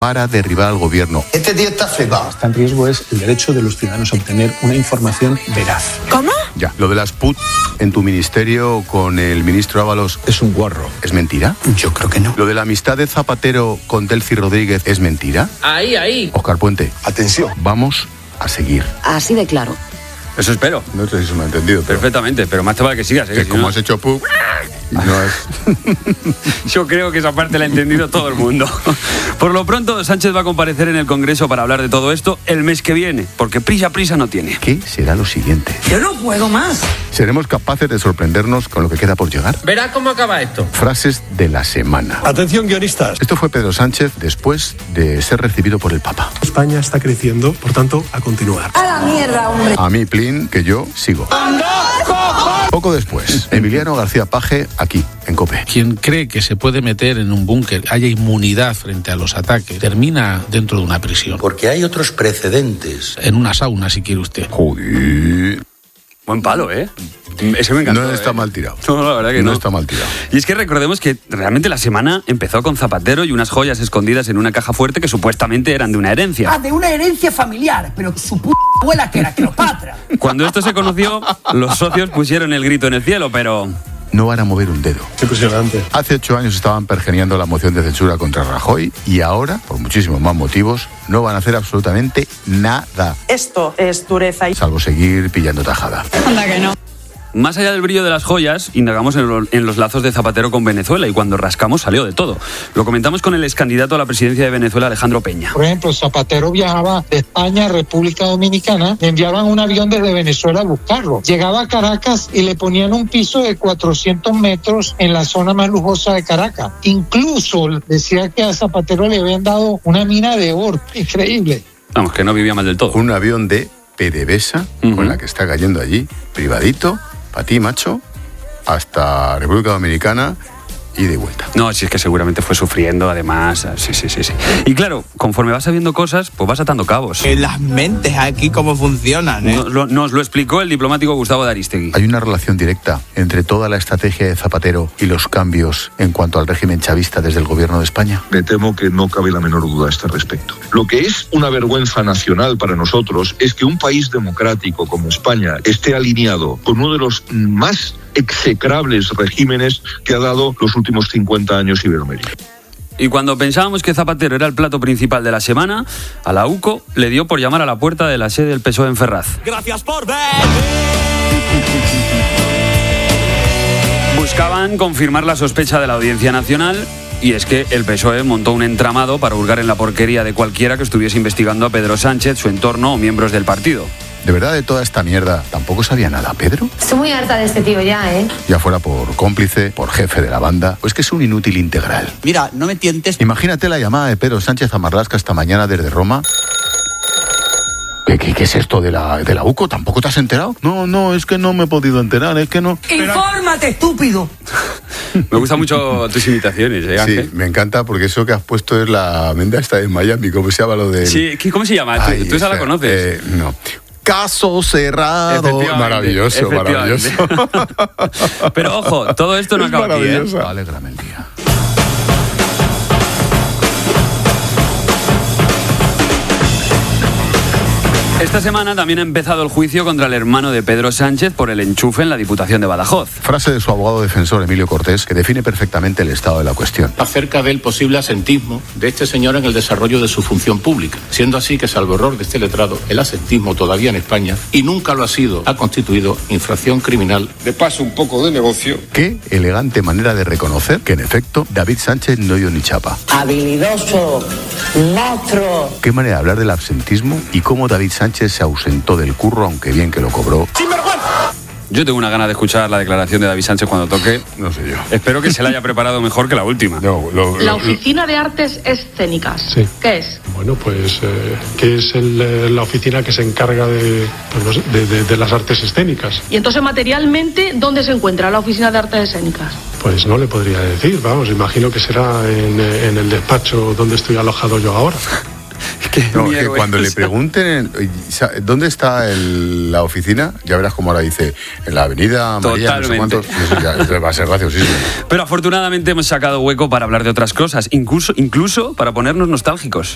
para derribar al gobierno. Este tío está flipado. Está en riesgo es el derecho de los ciudadanos a obtener una información veraz. ¿Cómo? Ya, lo de las put en tu ministerio con el ministro Ábalos Es un guarro. ¿es mentira? Yo creo que no. Lo de la amistad de Zapatero con Delcy Rodríguez ¿es mentira? Ahí. Óscar Puente, Atención. vamos a seguir. Así de claro. Eso espero. No sé si se me ha entendido. Perfectamente, pero más te vale que sigas. Que Si como no, has hecho pu... No es... yo creo que esa parte la ha entendido todo el mundo. Por lo pronto, Sánchez va a comparecer en el Congreso para hablar de todo esto el mes que viene, porque prisa no tiene. ¿Qué será lo siguiente? Yo no puedo más. ¿Seremos capaces de sorprendernos con lo que queda por llegar? Verás cómo acaba esto. Frases de la semana. Atención, guionistas. Esto fue Pedro Sánchez después de ser recibido por el Papa. España está creciendo, por tanto, a continuar. A la mierda, hombre. A mí, Plin, que yo sigo. Poco después, Emiliano García Paje, aquí, en COPE. Quien cree que se puede meter en un búnker, haya inmunidad frente a los ataques, termina dentro de una prisión. Porque hay otros precedentes. En una sauna, si quiere usted. Joder. Buen palo, ¿eh? Ese me encantó. No está mal tirado. No, la verdad que No no. está mal tirado. Y es que recordemos que realmente la semana empezó con Zapatero y unas joyas escondidas en una caja fuerte que supuestamente eran de una herencia. De una herencia familiar, pero su abuela que era Cleopatra. Cuando esto se conoció, los socios pusieron el grito en el cielo, pero... No van a mover un dedo. Impresionante. Hace 8 años estaban pergeneando la moción de censura contra Rajoy y ahora, por muchísimos más motivos, no van a hacer absolutamente nada, Esto es dureza y... salvo seguir pillando tajada. Anda que no. Más allá del brillo de las joyas, indagamos en los lazos de Zapatero con Venezuela y cuando rascamos salió de todo. Lo comentamos con el excandidato a la presidencia de Venezuela, Alejandro Peña. Por ejemplo, Zapatero viajaba de España a República Dominicana, le enviaban un avión desde Venezuela a buscarlo. Llegaba a Caracas y le ponían un piso de 400 metros en la zona más lujosa de Caracas. Incluso decía que a Zapatero le habían dado una mina de oro. Increíble. Vamos, que no vivía mal del todo. Un avión de PDVSA, con la que está cayendo allí, privadito, para ti, macho, hasta República Dominicana y de vuelta. No, si es que seguramente fue sufriendo, además. Sí. Y claro, conforme vas sabiendo cosas, pues vas atando cabos. Las mentes aquí cómo funcionan, ¿eh? Nos lo explicó el diplomático Gustavo de Aristegui. Hay una relación directa entre toda la estrategia de Zapatero y los cambios en cuanto al régimen chavista desde el gobierno de España. Me temo que no cabe la menor duda a este respecto. Lo que es una vergüenza nacional para nosotros es que un país democrático como España esté alineado con uno de los más execrables regímenes que ha dado los últimos 50 años Iberoamérica. Y cuando pensábamos que Zapatero era el plato principal de la semana, a la UCO le dio por llamar a la puerta de la sede del PSOE en Ferraz. Gracias por ver. Buscaban confirmar la sospecha de la Audiencia Nacional y es que el PSOE montó un entramado para hurgar en la porquería de cualquiera que estuviese investigando a Pedro Sánchez, su entorno o miembros del partido. ¿De verdad de toda esta mierda tampoco sabía nada Pedro? Estoy muy harta de este tío ya, ¿eh? Ya fuera por cómplice, por jefe de la banda, pues que es un inútil integral. Mira, no me tientes. Imagínate la llamada de Pedro Sánchez a Marlaska esta mañana desde Roma. ¿Qué es esto de la UCO? ¿Tampoco te has enterado? No, es que no me he podido enterar, es que no... ¡Infórmate, estúpido! Me gustan mucho tus imitaciones, ¿eh, Ángel? Sí, me encanta porque eso que has puesto es la menda esta de Miami, ¿cómo se llama lo de...? Sí, ¿cómo se llama? ¿Tú esa la conoces? No. Caso cerrado. Maravilloso. Pero ojo, todo esto no es acaba aquí, ¿eh? Alégrame el día. Esta semana también ha empezado el juicio contra el hermano de Pedro Sánchez por el enchufe en la Diputación de Badajoz. Frase de su abogado defensor, Emilio Cortés, que define perfectamente el estado de la cuestión. Acerca del posible asentismo de este señor en el desarrollo de su función pública. Siendo así que, salvo error de este letrado, el asentismo todavía en España, y nunca lo ha sido, ha constituido infracción criminal. De paso, un poco de negocio. Qué elegante manera de reconocer que, en efecto, David Sánchez no dio ni chapa. Habilidoso, monstruo. Qué manera de hablar del absentismo y cómo David Sánchez se ausentó del curro, aunque bien que lo cobró. Yo tengo una gana de escuchar la declaración de David Sánchez cuando toque. No sé yo. Espero que se la haya preparado mejor que la última. La Oficina de Artes Escénicas. Sí. ¿Qué es? Bueno, pues que es la oficina que se encarga de las artes escénicas. Y entonces, materialmente, ¿dónde se encuentra la Oficina de Artes Escénicas? Pues no le podría decir, vamos, imagino que será en el despacho donde estoy alojado yo ahora. No, que cuando le pregunten dónde está la oficina, ya verás cómo ahora dice en la avenida María, no sé cuántos, ya va a ser graciosísimo. Pero afortunadamente hemos sacado hueco para hablar de otras cosas, incluso para ponernos nostálgicos.